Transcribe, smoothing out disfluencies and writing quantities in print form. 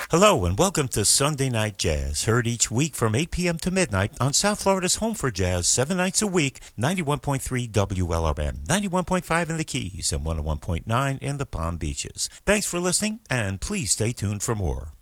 Hello and welcome to Sunday Night Jazz, heard each week from 8 p.m. to midnight on South Florida's home for jazz, 7 nights a week, 91.3 WLRM, 91.5 in the Keys, and 101.9 in the Palm Beaches. Thanks for listening, and please stay tuned for more.